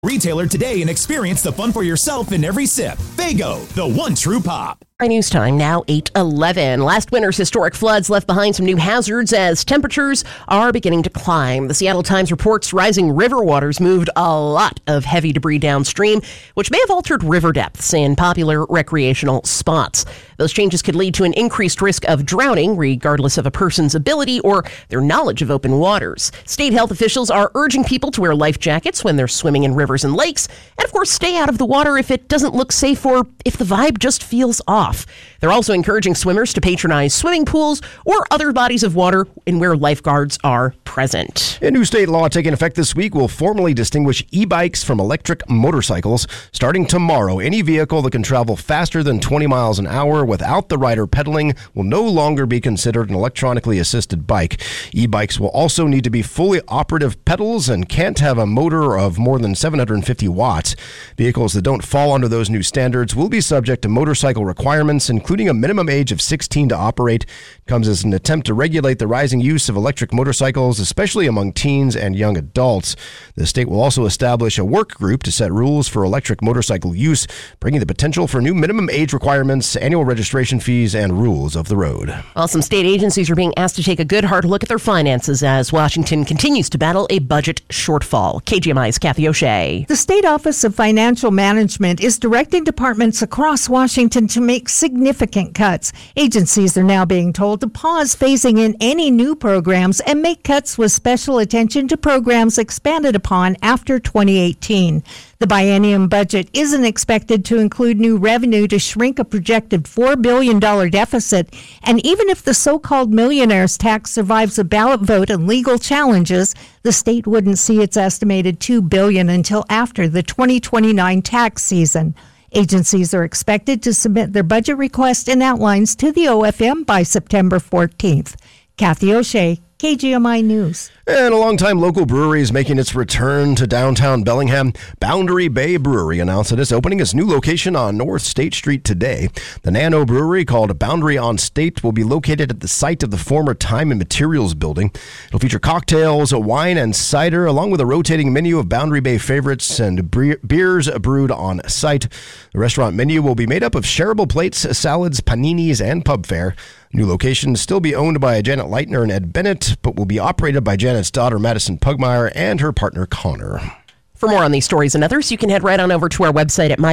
retailer today and experience the fun for yourself in every sip. Faygo, the one true pop. News time now 8:11. Last winter's historic floods left behind some new hazards as temperatures are beginning to climb. The Seattle Times reports rising river waters moved a lot of heavy debris downstream, which may have altered river depths in popular recreational spots. Those changes could lead to an increased risk of drowning, regardless of a person's ability or their knowledge of open waters. State health officials are urging people to wear life jackets when they're swimming in rivers and lakes, and of course stay out of the water if it doesn't look safe or if the vibe just feels off. They're also encouraging swimmers to patronize swimming pools or other bodies of water in where lifeguards are present. A new state law taking effect this week will formally distinguish e-bikes from electric motorcycles. Starting tomorrow, any vehicle that can travel faster than 20 miles an hour without the rider pedaling will no longer be considered an electronically assisted bike. E-bikes will also need to be fully operative pedals and can't have a motor of more than 750 watts. Vehicles that don't fall under those new standards will be subject to motorcycle requirements, including a minimum age of 16 to operate. It comes as an attempt to regulate the rising use of electric motorcycles, especially among teens and young adults. The state will also establish a work group to set rules for electric motorcycle use, bringing the potential for new minimum age requirements, annual registration fees, and rules of the road. Well, some state agencies are being asked to take a good hard look at their finances as Washington continues to battle a budget shortfall. KGMI's Kathy O'Shea. The State Office of Financial Management is directing departments across Washington to make significant cuts. Agencies are now being told to pause phasing in any new programs and make cuts with special attention to programs expanded upon after 2018. The biennium budget isn't expected to include new revenue to shrink a projected $4 billion deficit. And even if the so-called millionaire's tax survives a ballot vote and legal challenges, the state wouldn't see its estimated $2 billion until after the 2029 tax season. Agencies are expected to submit their budget request and outlines to the OFM by September 14th. Kathy O'Shea, KGMI News. And a longtime local brewery is making its return to downtown Bellingham. Boundary Bay Brewery announced that it's opening its new location on North State Street today. The Nano Brewery, called Boundary on State, will be located at the site of the former Time and Materials building. It'll feature cocktails, wine, and cider, along with a rotating menu of Boundary Bay favorites and beers brewed on site. The restaurant menu will be made up of shareable plates, salads, paninis, and pub fare. New location will still be owned by Janet Leitner and Ed Bennett, but will be operated by Janet's daughter, Madison Pugmire, and her partner, Connor. For more on these stories and others, you can head right on over to our website at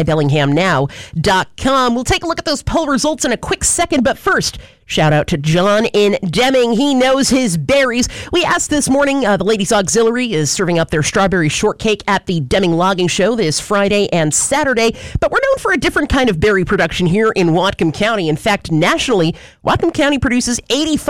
mybellinghamnow.com. We'll take a look at those poll results in a quick second, but first, shout out to John in Deming. He knows his berries. We asked this morning, the Ladies Auxiliary is serving up their strawberry shortcake at the Deming Logging Show this Friday and Saturday, but we're known for a different kind of berry production here in Whatcom County. In fact, nationally, Whatcom County produces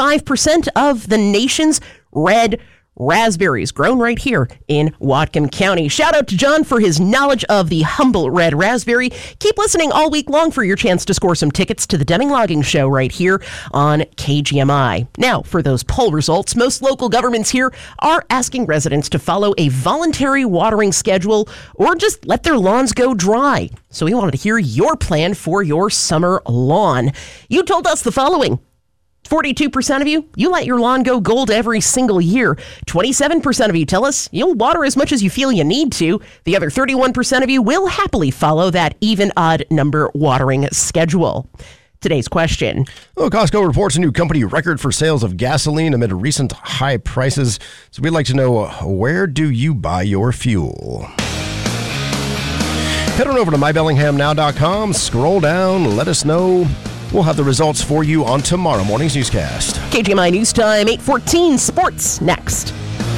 85% of the nation's red raspberries grown right here in Whatcom County. Shout out to John for his knowledge of the humble red raspberry. Keep listening all week long for your chance to score some tickets to the Deming Logging Show right here on KGMI. Now, for those poll results, most local governments here are asking residents to follow a voluntary watering schedule or just let their lawns go dry. So we wanted to hear your plan for your summer lawn. You told us the following. 42% of you let your lawn go gold every single year. 27% of you tell us you'll water as much as you feel you need to. The other 31% of you will happily follow that even odd number watering schedule. Today's question. Well, Costco reports a new company record for sales of gasoline amid recent high prices. So we'd like to know, where do you buy your fuel? Head on over to mybellinghamnow.com, scroll down, let us know. We'll have the results for you on tomorrow morning's newscast. KGMI News Time, 8:14, sports next.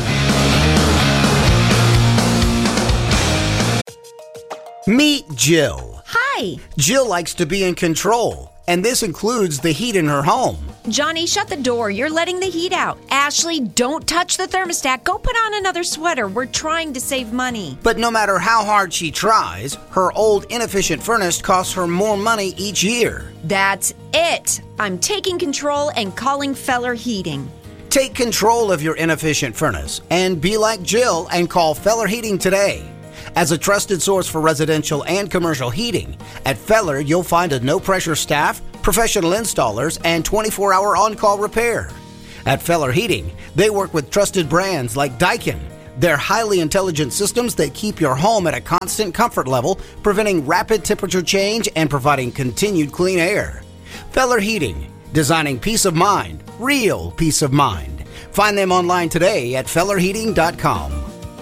Meet Jill. Hi. Jill likes to be in control, and this includes the heat in her home. Johnny, shut the door. You're letting the heat out. Ashley, don't touch the thermostat. Go put on another sweater. We're trying to save money. But no matter how hard she tries, her old inefficient furnace costs her more money each year. That's it. I'm taking control and calling Feller Heating. Take control of your inefficient furnace and be like Jill and call Feller Heating today. As a trusted source for residential and commercial heating, at Feller you'll find a no-pressure staff, professional installers, and 24-hour on-call repair. At Feller Heating, they work with trusted brands like Daikin, They're highly intelligent systems that keep your home at a constant comfort level, preventing rapid temperature change and providing continued clean air. Feller Heating, designing peace of mind, real peace of mind. Find them online today at fellerheating.com.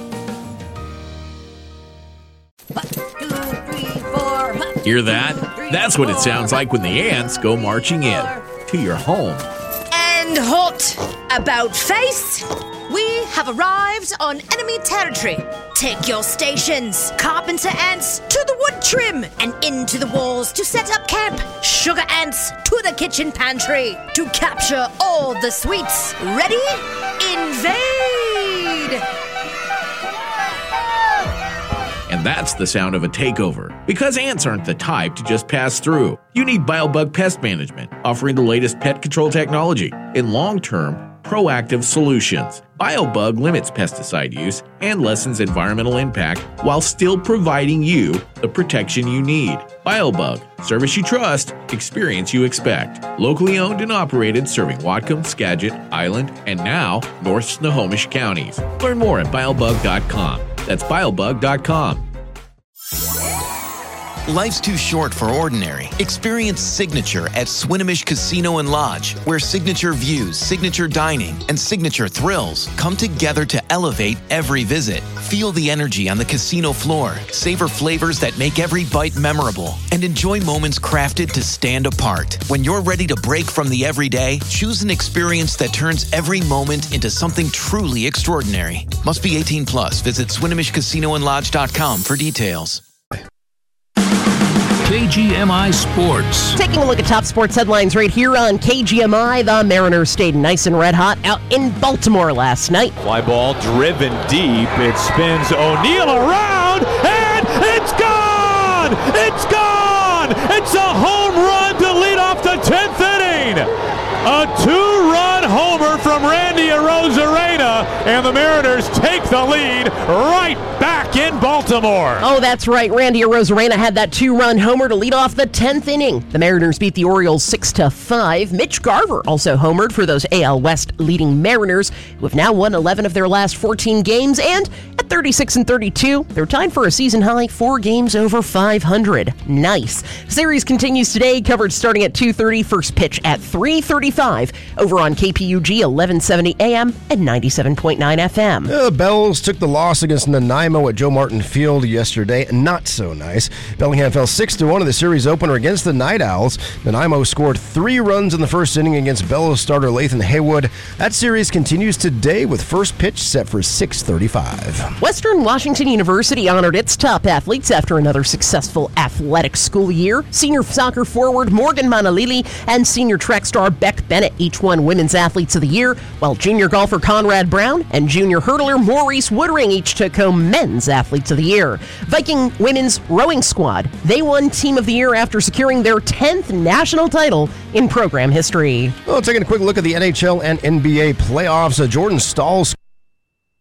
1, 2, 3, 4. Hear that? That's what it sounds like when the ants go marching in to your home. And hot about face. We have arrived on enemy territory. Take your stations, carpenter ants, to the wood trim and into the walls to set up camp. Sugar ants to the kitchen pantry to capture all the sweets. Ready? Invade! And that's the sound of a takeover. Because ants aren't the type to just pass through. You need BioBug Pest Management, offering the latest pet control technology in long-term, proactive solutions. BioBug limits pesticide use and lessens environmental impact while still providing you the protection you need. BioBug, service you trust, experience you expect. Locally owned and operated, serving Whatcom, Skagit, Island, and now North Snohomish counties. Learn more at biobug.com. That's biobug.com. Life's too short for ordinary. Experience signature at Swinomish Casino and Lodge, where signature views, signature dining, and signature thrills come together to elevate every visit. Feel the energy on the casino floor, savor flavors that make every bite memorable, and enjoy moments crafted to stand apart. When you're ready to break from the everyday, choose an experience that turns every moment into something truly extraordinary. Must be 18 plus. Visit SwinomishCasinoandLodge.com for details. KGMI Sports. Taking a look at top sports headlines right here on KGMI. The Mariners stayed nice and red hot out in Baltimore last night. Fly ball driven deep. It spins O'Neill around, and it's gone! It's gone! It's a home run to lead off the 10th inning. A 2-run homer from Randy Arozarena, and the Mariners take the lead right back in Baltimore. Oh, that's right. Randy Arozarena had that 2-run homer to lead off the 10th inning. The Mariners beat the Orioles 6-5. Mitch Garver also homered for those AL West leading Mariners, who have now won 11 of their last 14 games, and at 36-32, they're tied for a season high 4 games over 500. Nice. Series continues today, covered starting at 2:30, first pitch at 3:35 over on KPUG 1170 AM and 97.9 FM. The Bells took the loss against Nanaimo at Joe Martin Field yesterday. Not so nice. Bellingham fell 6-1 in the series opener against the Night Owls. Nanaimo scored 3 runs in the first inning against Bellows starter Lathan Haywood. That series continues today with first pitch set for 6:35. Western Washington University honored its top athletes after another successful athletic school year. Senior soccer forward Morgan Manalili and senior track star Beck Bennett each won Women's Athletes of the Year, while junior golfer Conrad Brown and junior hurdler Maurice Woodring each took home Men's Athletes of the Year. Viking Women's Rowing Squad, they won Team of the Year after securing their 10th national title in program history. Well, taking a quick look at the NHL and NBA playoffs, Jordan Stahl's